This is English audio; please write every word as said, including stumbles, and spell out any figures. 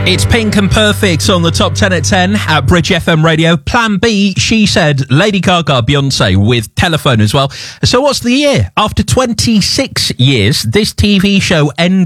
It's Pink and Perfect on the top ten at ten at Bridge F M Radio. Plan B, She Said, Lady Gaga, Beyonce with Telephone as well. So what's the year? After twenty-six years, this T V show ended.